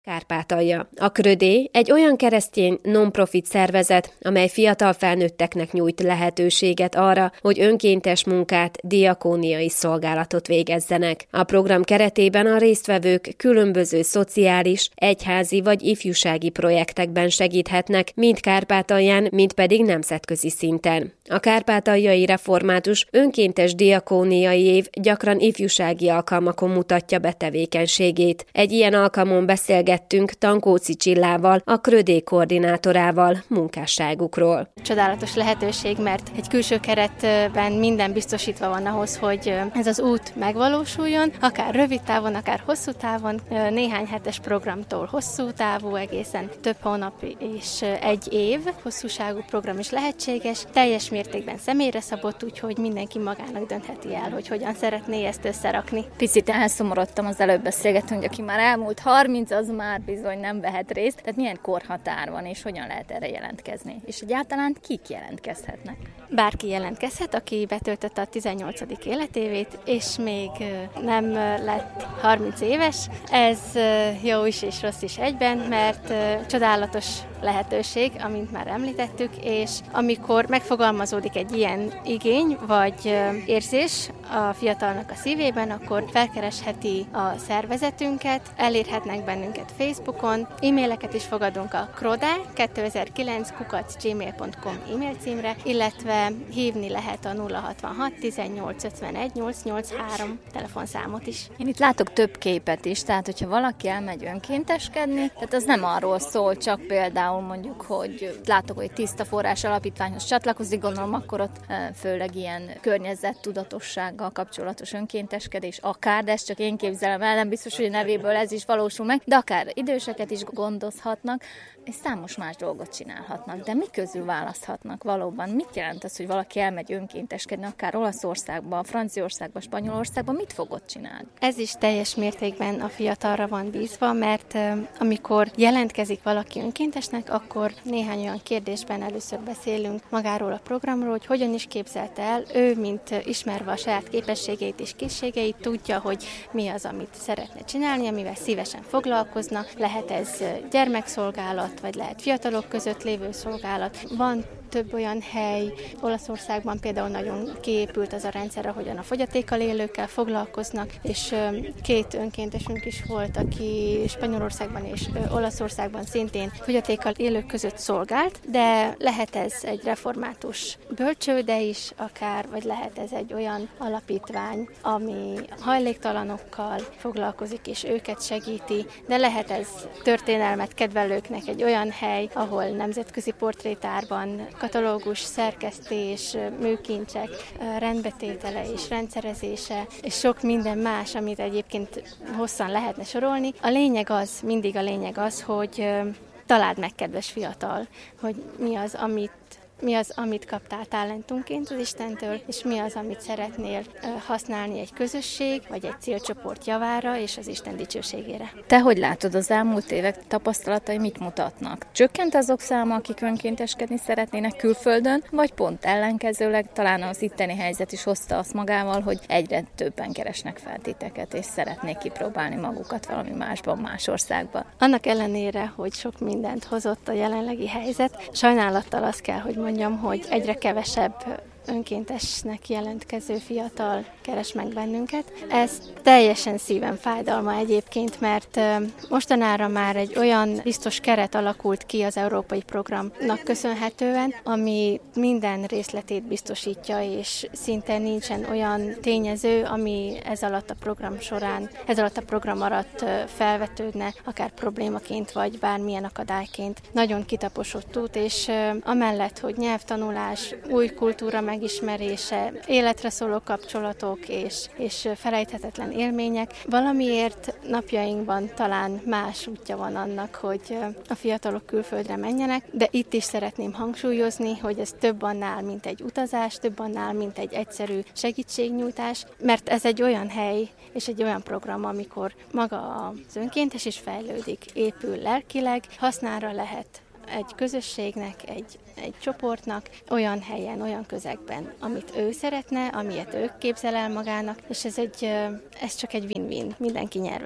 Kárpátalja. A Krödé egy olyan keresztény non-profit szervezet, amely fiatal felnőtteknek nyújt lehetőséget arra, hogy önkéntes munkát, diakóniai szolgálatot végezzenek. A program keretében a résztvevők különböző szociális, egyházi vagy ifjúsági projektekben segíthetnek, mind Kárpátalján, mind pedig nemzetközi szinten. A kárpátaljai református önkéntes diakóniai év gyakran ifjúsági alkalmakon mutatja be tevékenységét. Egy ilyen alkalmon beszélgettünk Tankóci Csillával, a Krödé koordinátorával munkásságukról. Csodálatos lehetőség, mert egy külső keretben minden biztosítva van ahhoz, hogy ez az út megvalósuljon, akár rövid távon, akár hosszú távon, néhány hetes programtól hosszú távú, egészen több hónap és egy év hosszúságú program is lehetséges, teljes mértékben személyre szabott, úgyhogy mindenki magának döntheti el, hogy hogyan szeretné ezt összerakni. Picit elszomorodtam, az előbb beszélgettünk, hogy aki már elmúlt 30, az már bizony nem vehet részt. Tehát milyen korhatár van, és hogyan lehet erre jelentkezni? És egyáltalán kik jelentkezhetnek? Bárki jelentkezhet, aki betöltötte a 18. életévét, és még nem lett 30 éves. Ez jó is és rossz is egyben, mert csodálatos lehetőség, amint már említettük, és amikor megfogalmazódik egy ilyen igény vagy érzés a fiatalnak a szívében, akkor felkeresheti a szervezetünket, elérhetnek bennünket Facebookon, e-maileket is fogadunk a krodá2009@gmail.com e-mail címre, illetve hívni lehet a 066 18 51 883 telefonszámot is. Én itt látok több képet is, tehát hogyha valaki elmegy önkénteskedni, tehát az nem arról szól, csak például mondjuk, hogy látok, hogy Tiszta Forrás Alapítványhoz csatlakozik, gondolom akkor ott főleg ilyen környezettudatossággal kapcsolatos önkénteskedés, akár, de ezt csak én képzelem el, nem biztos, hogy a nevéből ez is valósul meg, de akár időseket is gondozhatnak, és számos más dolgot csinálhatnak. De mi közül választhatnak valóban? Mit jelent az, hogy valaki elmegy önkénteskedni, akár Olaszországba, Franciaországba, Spanyolországba, mit fog ott csinálni? Ez is teljes mértékben a fiatalra van bízva, mert amikor jelentkezik valaki önkéntesnek, akkor néhány olyan kérdésben először beszélünk magáról a programról, hogy hogyan is képzelte el. Ő, mint ismerve a saját képességeit és készségeit, tudja, hogy mi az, amit szeretne csinálni, amivel szívesen foglalkozna. Lehet ez gyermekszolgálat, vagy lehet fiatalok között lévő szolgálat. Van több olyan hely, Olaszországban például nagyon kiépült az a rendszer, ahogyan a fogyatékkal élőkkel foglalkoznak, és két önkéntesünk is volt, aki Spanyolországban és Olaszországban szintén fogyatékkal élők között szolgált, de lehet ez egy református bölcsőde is akár, vagy lehet ez egy olyan alapítvány, ami hajléktalanokkal foglalkozik és őket segíti, de lehet ez történelmet kedvelőknek egy olyan hely, ahol nemzetközi portrétárban katalógus, szerkesztés, műkincsek, rendbetétele és rendszerezése, és sok minden más, amit egyébként hosszan lehetne sorolni. A lényeg az, mindig a lényeg az, hogy találd meg, kedves fiatal, hogy mi az, amit kaptál talentumként az Istentől, és mi az, amit szeretnél használni egy közösség, vagy egy célcsoport javára, és az Isten dicsőségére. Te hogy látod, az elmúlt évek tapasztalatai mit mutatnak? Csökkent azok száma, akik önkénteskedni szeretnének külföldön, vagy pont ellenkezőleg talán az itteni helyzet is hozta azt magával, hogy egyre többen keresnek fel titeket, és szeretnék kipróbálni magukat valami másban, más országban? Annak ellenére, hogy sok mindent hozott a jelenlegi helyzet, sajnálattal azt kell, hogy mondjam, hogy egyre kevesebb önkéntesnek jelentkező fiatal keres meg bennünket. Ez teljesen szívem fájdalma egyébként, mert mostanára már egy olyan biztos keret alakult ki az európai programnak köszönhetően, ami minden részletét biztosítja, és szinte nincsen olyan tényező, ami ez alatt a program alatt felvetődne, akár problémaként, vagy bármilyen akadályként. Nagyon kitaposott út, és amellett, hogy nyelvtanulás, új kultúra megismerése, életre szóló kapcsolatok és felejthetetlen élmények. Valamiért napjainkban talán más útja van annak, hogy a fiatalok külföldre menjenek, de itt is szeretném hangsúlyozni, hogy ez több annál, mint egy utazás, több annál, mint egy egyszerű segítségnyújtás, mert ez egy olyan hely és egy olyan program, amikor maga az önkéntes is fejlődik, épül lelkileg, hasznára lehet egy közösségnek, egy csoportnak, olyan helyen, olyan közegben, amit ő szeretne, amilyet ő képzel el magának, és ez csak egy win-win, mindenki nyer vele.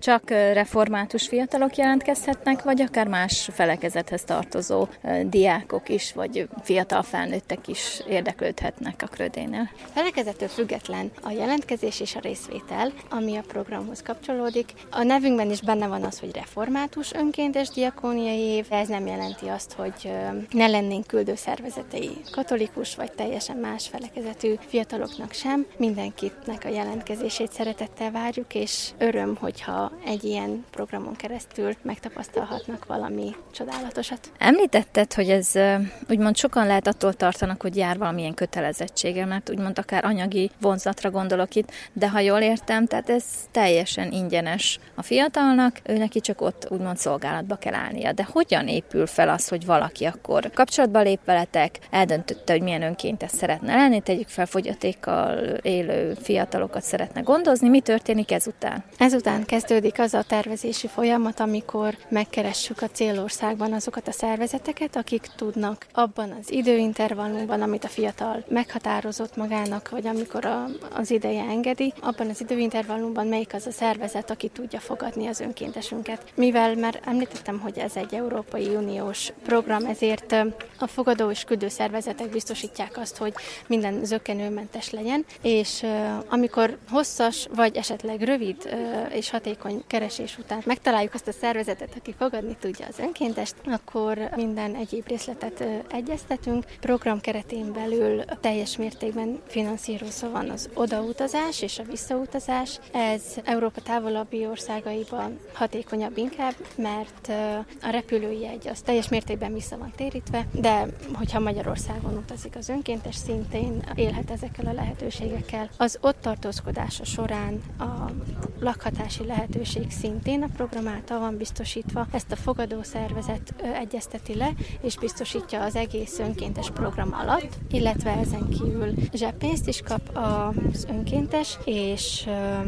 csak református fiatalok jelentkezhetnek, vagy akár más felekezethez tartozó diákok is, vagy fiatal felnőttek is érdeklődhetnek a Krödénél? Felekezettől független a jelentkezés és a részvétel, ami a programhoz kapcsolódik. A nevünkben is benne van az, hogy református önkéntes diakóniai év. Ez nem jelenti azt, hogy ne lennénk küldőszervezetei katolikus vagy teljesen más felekezetű fiataloknak sem. Mindenkinek a jelentkezését szeretettel várjuk, és öröm, hogyha egy ilyen programon keresztül megtapasztalhatnak valami csodálatosat. Említetted, hogy ez úgymond sokan lehet attól tartanak, hogy jár valamilyen kötelezettsége, mert úgymond akár anyagi vonzatra gondolok itt, de ha jól értem, tehát ez teljesen ingyenes a fiatalnak, ő neki csak ott úgymond szolgálatba kell állnia. De hogyan épül fel az, hogy valaki akkor kapcsolatba lép veletek, eldöntötte, hogy milyen önkéntes szeretne lenni, tegyük fel, fogyatékkal élő fiatalokat szeretne gondozni, mi történik ezután? Ezután kezdődik az a tervezési folyamat, amikor megkeressük a célországban azokat a szervezeteket, akik tudnak abban az időintervallumban, amit a fiatal meghatározott magának, vagy amikor az ideje engedi, abban az időintervallumban melyik az a szervezet, aki tudja fogadni az önkéntesünket. Mivel már említettem, hogy ez egy Európai Uniós program, ezért a fogadó és küldő szervezetek biztosítják azt, hogy minden zökkenőmentes legyen, és amikor hosszas, vagy esetleg rövid és hatékony keresés után megtaláljuk azt a szervezetet, aki fogadni tudja az önkéntest, akkor minden egyéb részletet egyeztetünk. Program keretén belül teljes mértékben finanszírozva van az odautazás és a visszautazás. Ez Európa távolabbi országaiban hatékonyabb inkább, mert a repülőjegy az teljes mértékben vissza van térítve, de hogyha Magyarországon utazik az önkéntes, szintén élhet ezekkel a lehetőségekkel. Az ott tartózkodása során a lakhatási lehetőség szintén a program által van biztosítva. Ezt a fogadó szervezet egyezteti le, és biztosítja az egész önkéntes program alatt, illetve ezen kívül zseppénzt is kap az önkéntes, és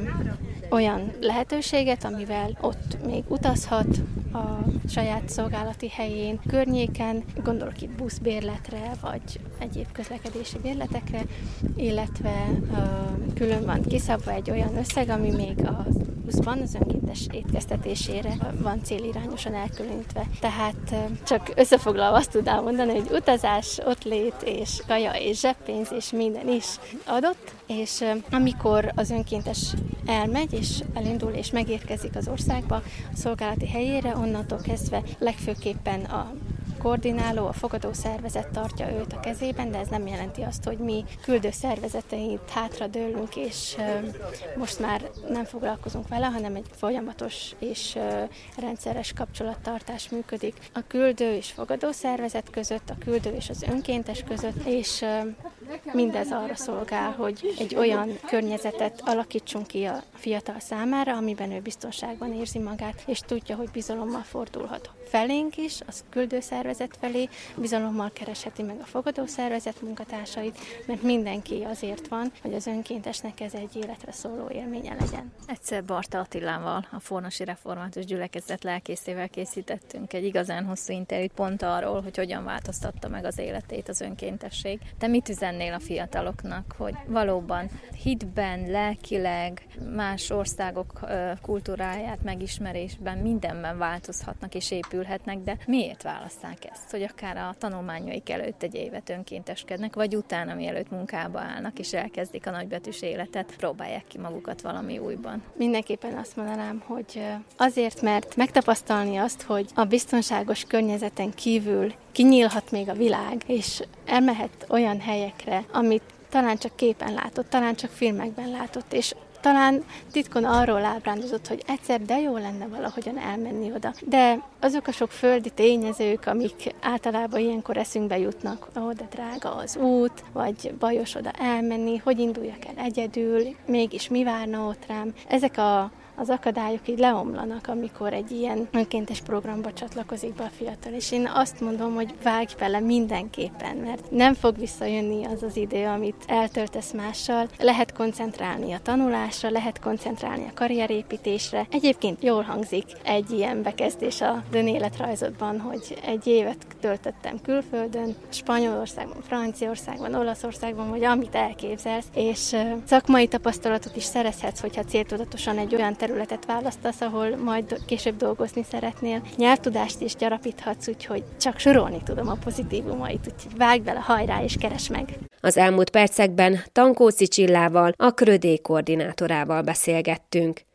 olyan lehetőséget, amivel ott még utazhat a saját szolgálati helyén, környéken, gondolok itt buszbérletre, vagy egyéb közlekedési bérletekre, illetve külön van kiszabva egy olyan összeg, ami még a buszban az önkéntes étkeztetésére van célirányosan elkülönítve. Tehát csak összefoglalva azt tudnám mondani, hogy utazás, ottlét és kaja és zseppénz és minden is adott, és amikor az önkéntes elmegy és elindul és megérkezik az országba, a szolgálati helyére, onnantól kezdve legfőképpen a koordináló, a fogadó szervezet tartja őt a kezében, de ez nem jelenti azt, hogy mi küldő szervezeteit hátradőlünk, és most már nem foglalkozunk vele, hanem egy folyamatos és rendszeres kapcsolattartás működik a küldő és fogadó szervezet között, a küldő és az önkéntes között, és mindez arra szolgál, hogy egy olyan környezetet alakítsunk ki a fiatal számára, amiben ő biztonságban érzi magát, és tudja, hogy bizalommal fordulhat felénk is, az küldő szervezet felé, bizalommal keresheti meg a fogadó szervezet munkatársait, mert mindenki azért van, hogy az önkéntesnek ez egy életre szóló élménye legyen. Egyszer Barta Attilával, a Fornosi Református Gyülekezet lelkészével készítettünk egy igazán hosszú interjút pont arról, hogy hogyan változtatta meg az életét az önkéntesség. Te mit üzennél a fiataloknak, hogy valóban hitben, lelkileg, más országok kultúráját megismerésben mindenben változhatnak és épülhetnek, de miért választák ezt? Hogy akár a tanulmányaik előtt egy évet önkénteskednek, vagy utána, mielőtt munkába állnak és elkezdik a nagybetűs életet, próbálják ki magukat valami újban. Mindenképpen azt mondanám, hogy azért, mert megtapasztalni azt, hogy a biztonságos környezeten kívül kinyílhat még a világ, és elmehet olyan helyekre, amit talán csak képen látott, talán csak filmekben látott, és talán titkon arról ábrándozott, hogy egyszer de jó lenne valahogyan elmenni oda. De azok a sok földi tényezők, amik általában ilyenkor eszünkbe jutnak, de drága az út, vagy bajos oda elmenni, hogy induljak el egyedül, mégis mi várna ott rám. Ezek az akadályok így leomlanak, amikor egy ilyen önkéntes programba csatlakozik be a fiatal. És én azt mondom, hogy vágj bele mindenképpen, mert nem fog visszajönni az az idő, amit eltöltesz mással. Lehet koncentrálni a tanulásra, lehet koncentrálni a karrierépítésre. Egyébként jól hangzik egy ilyen bekezdés a önéletrajzodban, hogy egy évet töltöttem külföldön, Spanyolországban, Franciaországban, Olaszországban, vagy amit elképzelsz, és szakmai tapasztalatot is szerezhetsz, hogyha céltudatosan egy olyan területet választasz, ahol majd később dolgozni szeretnél. Nyelvtudást is gyarapíthatsz, úgyhogy csak sorolni tudom a pozitívumait, úgyhogy vágj bele, hajrá és keresd meg! Az elmúlt percekben Tankóci Csillával, a Krödé koordinátorával beszélgettünk.